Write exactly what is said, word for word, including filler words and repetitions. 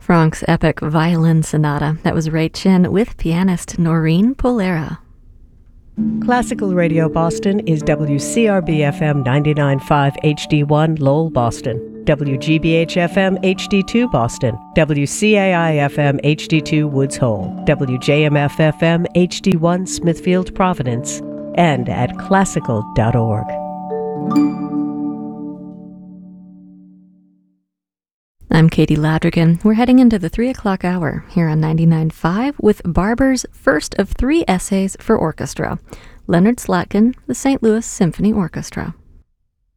Franck's epic violin sonata. That was Ray Chin with pianist Noreen Polera. Classical Radio Boston is W C R B F M ninety-nine point five H D one Lowell, Boston, W G B H F M H D two Boston, W C A I F M H D two Woods Hole, W J M F F M H D one Smithfield, Providence, and at classical dot org. I'm Katie Ladrigan. We're heading into the three o'clock hour here on ninety-nine point five with Barber's first of three essays for orchestra, Leonard Slatkin, the Saint Louis Symphony Orchestra.